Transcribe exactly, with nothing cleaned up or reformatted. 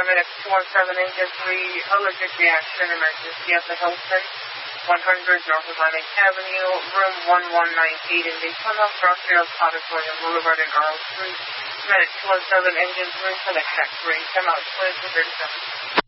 paramedics two one seven Engine three, allergic reaction emergency at the Hilton, one hundred North Atlantic Avenue, room one one nine eight in the tunnel, Crossfield Auditorium Boulevard in Earl Street. Medic two one seven Engine three, select check three, come out twenty-two thirty-seven.